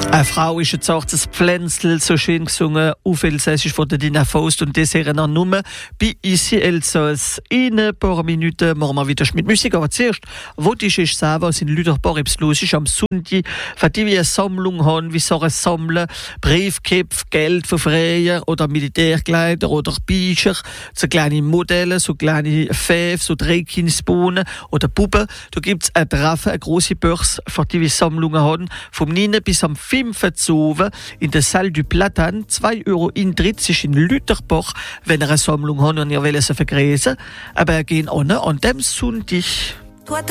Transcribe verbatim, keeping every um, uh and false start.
Eine Frau ist jetzt auch das Pflänzl, so schön gesungen, auf Elsässisch von der Dina Faust und das hören wir nur bei Ici Elsass. In ein paar Minuten machen wir wieder mit Musik, aber zuerst wollte ich euch sagen, was in Lüderbar los ist am Sonntag, für die wir eine Sammlung haben, wie so ein Sammeln, Briefköpfe, Geld für Freier oder Militärkleider oder Bücher, so kleine Modelle, so kleine Pfeff, so Dreikindsbohnen oder Puppen. Da gibt es ein Treffen, eine grosse Börse, für die wir Sammlungen haben, vom neunten bis am fünften in der Salle du Platan. zwei Euro Eintritt, sich in Lüterbach, wenn ihr eine Sammlung habt und ihr wollt sie vergrößern. Aber wir gehen auch an dem Sonntag.